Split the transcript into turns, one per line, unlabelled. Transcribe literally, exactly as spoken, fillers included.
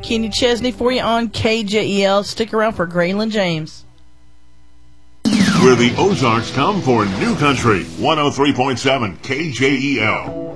Kenny Chesney for you on K J E L. Stick around for Graylin James.
Where the Ozarks come for New Country, one oh three point seven K J E L.